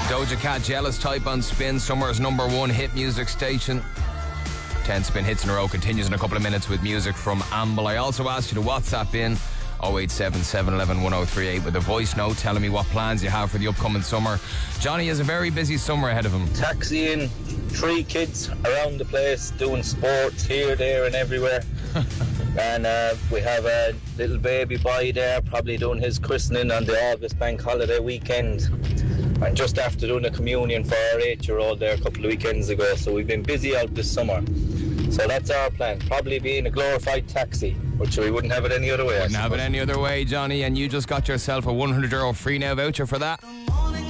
Doja Cat, Jealous Type on Spin, Summer's #1 hit music station. 10 Spin hits in a row continues in a couple of minutes with music from Amble. I also asked you to WhatsApp in 087 711 1038 with a voice note telling me what plans you have for the upcoming summer. Johnny has a very busy summer ahead of him. Taxiing 3 kids around the place, doing sports here, there and everywhere. And we have a little baby boy there, probably doing his christening on the August bank holiday weekend. And just after doing a communion for our 8-year-old there a couple of weekends ago. So we've been busy out this summer. So that's our plan. Probably be in a glorified taxi, which we wouldn't have it any other way. Wouldn't have it any other way, Johnny. And you just got yourself a €100 free now voucher for that.